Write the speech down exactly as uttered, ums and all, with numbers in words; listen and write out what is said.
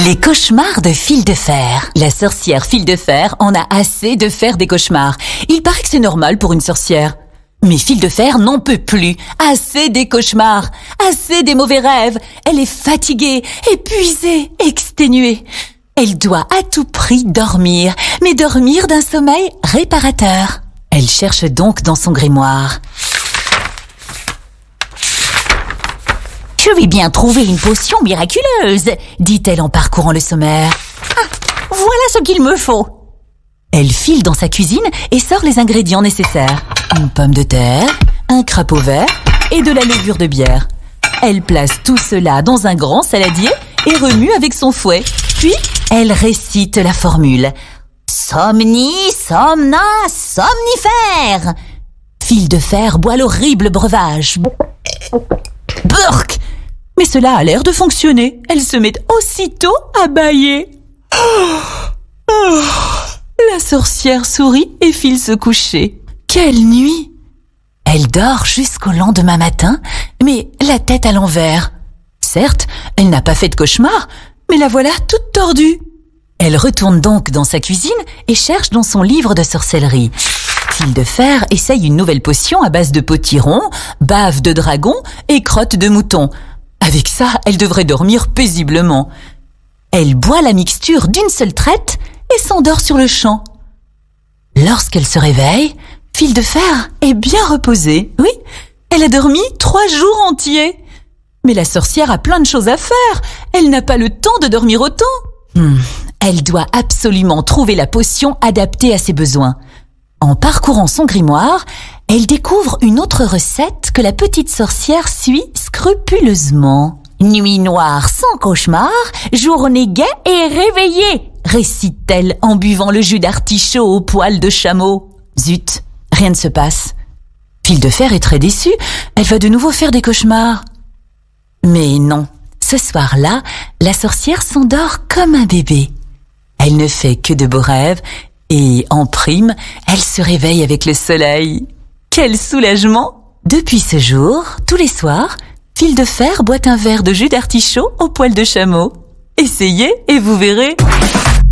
Les cauchemars de Fil de Fer. La sorcière Fil de Fer en a assez de faire des cauchemars. Il paraît que c'est normal pour une sorcière. Mais Fil de Fer n'en peut plus. Assez des cauchemars. Assez des mauvais rêves. Elle est fatiguée, épuisée, exténuée. Elle doit à tout prix dormir, mais dormir d'un sommeil réparateur. Elle cherche donc dans son grimoire. « Je vais bien trouver une potion miraculeuse », dit-elle en parcourant le sommaire. « Ah, voilà ce qu'il me faut !» Elle file dans sa cuisine et sort les ingrédients nécessaires. Une pomme de terre, un crapaud vert et de la levure de bière. Elle place tout cela dans un grand saladier et remue avec son fouet. Puis, elle récite la formule. « Somni, somna, somnifère !» Fil de Fer boit l'horrible breuvage. Burk! Mais cela a l'air de fonctionner. Elle se met aussitôt à bâiller. Oh, oh. La sorcière sourit et file se coucher. Quelle nuit! Elle dort jusqu'au lendemain matin, mais la tête à l'envers. Certes, elle n'a pas fait de cauchemar, mais la voilà toute tordue. Elle retourne donc dans sa cuisine et cherche dans son livre de sorcellerie. Fil de Fer essaye une nouvelle potion à base de potiron, bave de dragon et crotte de mouton. Avec ça, elle devrait dormir paisiblement. Elle boit la mixture d'une seule traite et s'endort sur le champ. Lorsqu'elle se réveille, Fil de Fer est bien reposée. Oui, elle a dormi trois jours entiers. Mais la sorcière a plein de choses à faire. Elle n'a pas le temps de dormir autant. Hmm, elle doit absolument trouver la potion adaptée à ses besoins. En parcourant son grimoire, elle découvre une autre recette que la petite sorcière suit scrupuleusement. « Nuit noire sans cauchemar, journée gaie et réveillée !» récite-t-elle en buvant le jus d'artichaut au poil de chameau. Zut, rien ne se passe. Fil de Fer est très déçue, elle va de nouveau faire des cauchemars. Mais non, ce soir-là, la sorcière s'endort comme un bébé. Elle ne fait que de beaux rêves et, en prime, elle se réveille avec le soleil. Quel soulagement! Depuis ce jour, tous les soirs, Fil de Fer boit un verre de jus d'artichaut au poil de chameau. Essayez et vous verrez.